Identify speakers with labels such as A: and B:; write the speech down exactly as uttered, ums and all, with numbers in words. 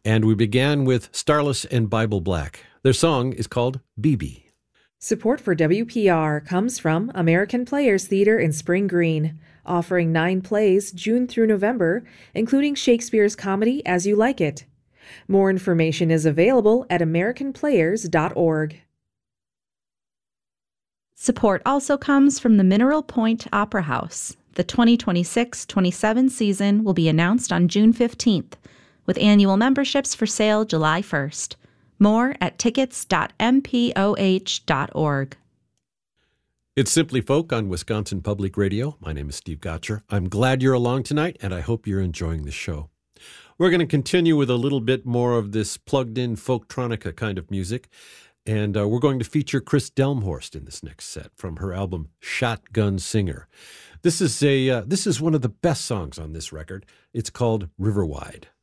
A: And we began with Starless and Bible Black. Their song is called B B.
B: Support for W P R comes from American Players Theater in Spring Green, offering nine plays June through November, including Shakespeare's comedy As You Like It. More information is available at american players dot org.
C: Support also comes from the Mineral Point Opera House. The twenty twenty-six twenty-seven season will be announced on June fifteenth, with annual memberships for sale July first. More at tickets dot m p o h dot org.
A: It's Simply Folk on Wisconsin Public Radio. My name is Steve Gotcher. I'm glad you're along tonight, and I hope you're enjoying the show. We're going to continue with a little bit more of this plugged-in folktronica kind of music, and uh, we're going to feature Chris Delmhorst in this next set from her album Shotgun Singer. This is a uh, this is one of the best songs on this record. It's called Riverwide.